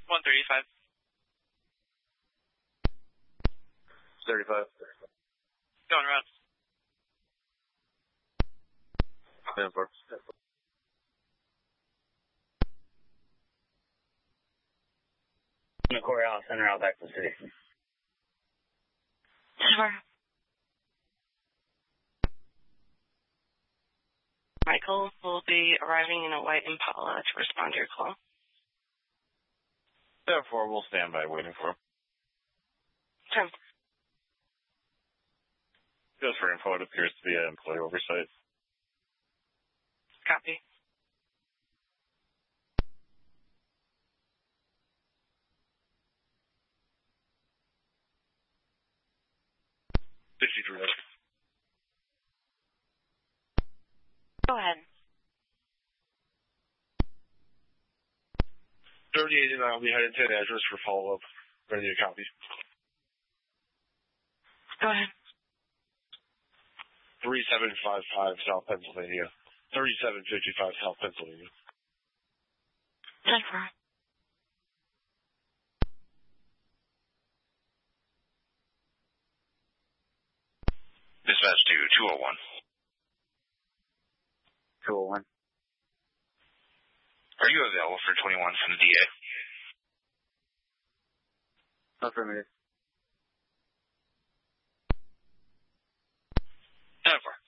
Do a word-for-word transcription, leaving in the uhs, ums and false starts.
one thirty-five. thirty-five. Going around. ten four. In the courthouse, center out back to the city. Sure. Michael will be arriving in a white Impala to respond to your call. Therefore, we'll stand by waiting for him. Okay. Just for info, it appears to be an employee oversight. Copy. fifty-three. Go ahead. thirty-eight and I'll be headed to an address for follow-up. Ready to copy. Go ahead. thirty-seven fifty-five South Pennsylvania. thirty-seven fifty-five South Pennsylvania. ten four. Dispatch to two oh one. two oh one. Are you available for twenty-one from the D A? Affirmative. ten four.